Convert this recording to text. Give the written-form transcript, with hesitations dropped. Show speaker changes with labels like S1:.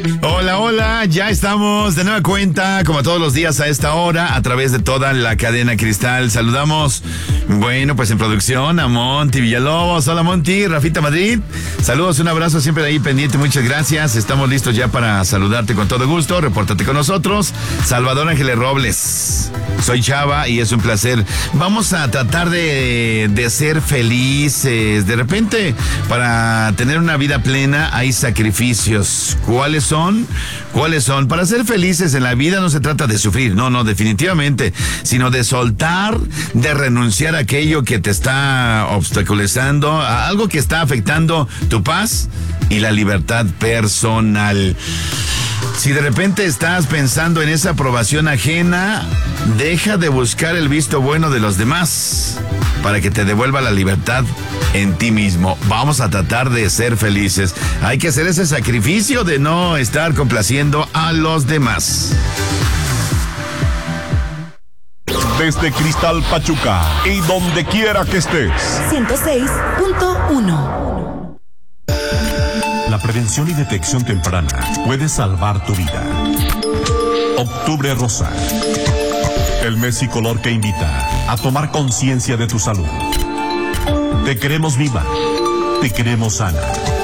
S1: Hola, hola, ya estamos de nueva cuenta, como todos los días a esta hora, a través de toda la cadena Cristal. Saludamos, bueno, pues en producción a Monty Villalobos. Hola Monty, Rafita Madrid. Saludos, un abrazo siempre de ahí pendiente, muchas gracias. Estamos listos ya para saludarte con todo gusto, repórtate con nosotros. Salvador Ángeles Robles, soy Chava y es un placer. Vamos a tratar de ser felices. De repente, para tener una vida plena hay sacrificios. ¿Cuáles son? Para ser felices en la vida no se trata de sufrir, no, definitivamente, sino de soltar, de renunciar a aquello que te está obstaculizando, a algo que está afectando tu paz y la libertad personal. Si de repente estás pensando en esa aprobación ajena, deja de buscar el visto bueno de los demás para que te devuelva la libertad en ti mismo. Vamos a tratar de ser felices. Hay que hacer ese sacrificio de no estar complaciendo a los demás.
S2: Desde Cristal Pachuca y donde quiera que estés.
S3: 106.1.
S2: La prevención y detección temprana puede salvar tu vida. Octubre Rosa. El mes psicolor que invita a tomar conciencia de tu salud. Te queremos viva. Te queremos sana.